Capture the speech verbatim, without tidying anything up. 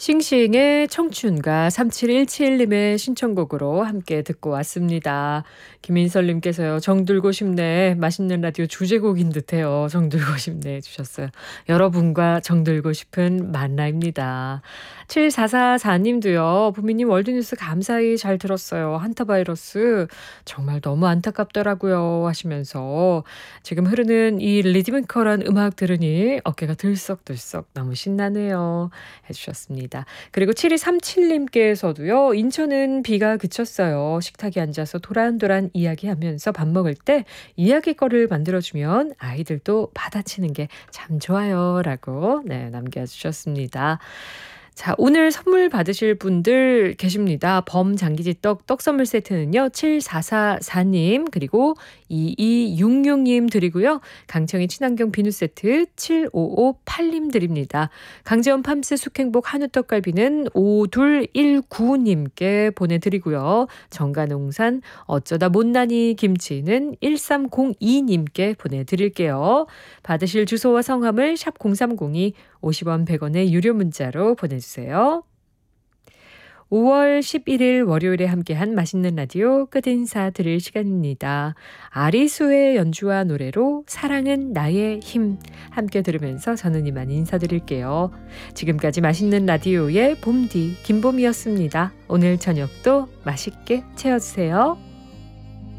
싱싱의 청춘과 삼칠일칠님의 신청곡으로 함께 듣고 왔습니다. 김인설님께서요. 정들고 싶네. 맛있는 라디오 주제곡인 듯해요. 정들고 싶네 해주셨어요. 여러분과 정들고 싶은 만나입니다. 칠사사사님도요. 부미님 월드뉴스 감사히 잘 들었어요. 한타바이러스 정말 너무 안타깝더라고요 하시면서 지금 흐르는 이 리드미컬한 음악 들으니 어깨가 들썩들썩 너무 신나네요 해주셨습니다. 그리고 칠이삼칠님께서도요. 인천은 비가 그쳤어요. 식탁에 앉아서 도란도란 이야기하면서 밥 먹을 때 이야기거리를 만들어주면 아이들도 받아치는 게 참 좋아요 라고 네, 남겨주셨습니다. 자, 오늘 선물 받으실 분들 계십니다. 범장기지떡 떡 선물 세트는요. 칠사사사님 그리고 이이육육님 드리고요. 강청의 친환경 비누 세트 칠오오팔님 드립니다. 강재원 팜스 숙행복 한우 떡갈비는 오이일구님께 보내드리고요. 정가농산 어쩌다 못난이 김치는 일삼공이님께 보내드릴게요. 받으실 주소와 성함을 샵 공삼공이 오십 원 백 원의 유료 문자로 보내주세요. 오월 십일일 월요일에 함께한 맛있는 라디오 끝 인사 드릴 시간입니다. 아리수의 연주와 노래로 사랑은 나의 힘 함께 들으면서 저는 이만 인사드릴게요. 지금까지 맛있는 라디오의 봄디 김봄이었습니다. 오늘 저녁도 맛있게 채워주세요.